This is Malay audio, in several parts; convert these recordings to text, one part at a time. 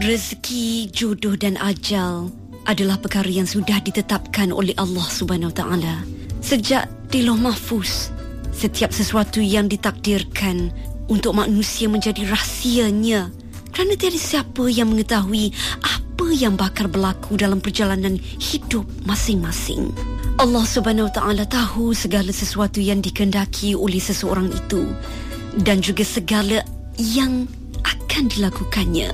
Rezeki, jodoh dan ajal adalah perkara yang sudah ditetapkan oleh Allah Subhanahu Wa Taala. Sejak di Lauh Mahfuz, setiap sesuatu yang ditakdirkan untuk manusia menjadi rahsianya, kerana tiada siapa yang mengetahui apa yang bakal berlaku dalam perjalanan hidup masing-masing. Allah Subhanahu Wa Taala tahu segala sesuatu yang dikehendaki oleh seseorang itu dan juga segala yang akan dilakukannya.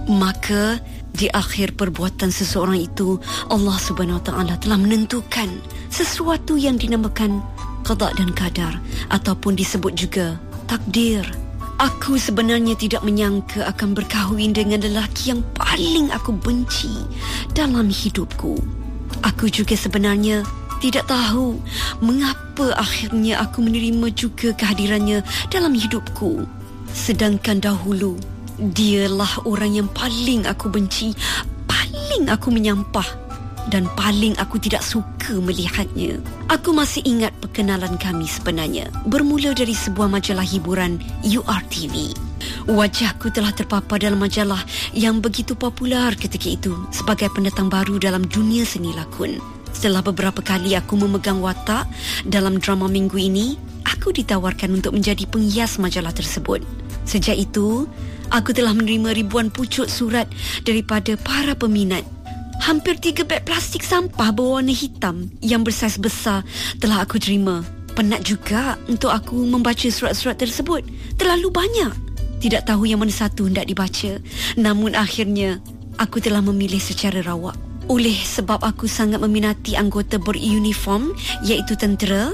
Maka di akhir perbuatan seseorang itu, Allah Subhanahu Wa Taala telah menentukan sesuatu yang dinamakan qada dan qadar, ataupun disebut juga takdir. Aku sebenarnya tidak menyangka akan berkahwin dengan lelaki yang paling aku benci dalam hidupku. Aku juga sebenarnya tidak tahu mengapa akhirnya aku menerima juga kehadirannya dalam hidupku. Sedangkan dahulu, dialah orang yang paling aku benci, paling aku menyampah dan paling aku tidak suka melihatnya. Aku masih ingat perkenalan kami sebenarnya bermula dari sebuah majalah hiburan URTV. Wajahku telah terpapar dalam majalah yang begitu popular ketika itu sebagai pendatang baru dalam dunia seni lakon. Setelah beberapa kali aku memegang watak dalam drama minggu ini, aku ditawarkan untuk menjadi penghias majalah tersebut. Sejak itu, aku telah menerima ribuan pucuk surat daripada para peminat. Hampir 3 beg plastik sampah berwarna hitam yang bersaiz besar telah aku terima. Penat juga untuk aku membaca surat-surat tersebut. Terlalu banyak. Tidak tahu yang mana satu hendak dibaca. Namun akhirnya, aku telah memilih secara rawak. Oleh sebab aku sangat meminati anggota beruniform, iaitu tentera,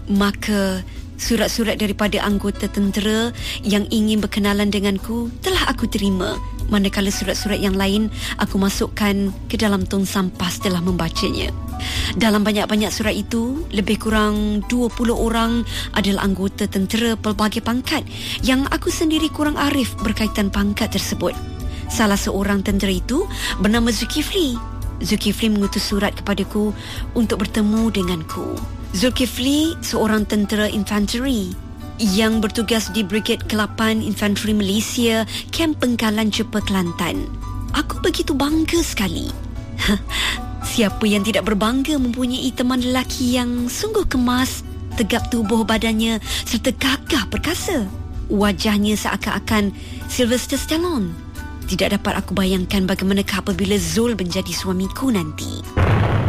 maka surat-surat daripada anggota tentera yang ingin berkenalan denganku telah aku terima. Manakala surat-surat yang lain aku masukkan ke dalam tong sampah setelah membacanya. Dalam banyak-banyak surat itu, lebih kurang 20 orang adalah anggota tentera pelbagai pangkat yang aku sendiri kurang arif berkaitan pangkat tersebut. Salah seorang tentera itu bernama Zulkifli. Zulkifli mengutus surat kepadaku untuk bertemu denganku. Zulkifli seorang tentera infanteri yang bertugas di Brigade ke-8 Infanteri Malaysia, Kamp Pengkalan Jepa, Kelantan. Aku begitu bangga sekali. Siapa yang tidak berbangga mempunyai teman lelaki yang sungguh kemas, tegap tubuh badannya serta gagah perkasa. Wajahnya seakan-akan Sylvester Stallone. Tidak dapat aku bayangkan bagaimanakah apabila Zul menjadi suamiku nanti.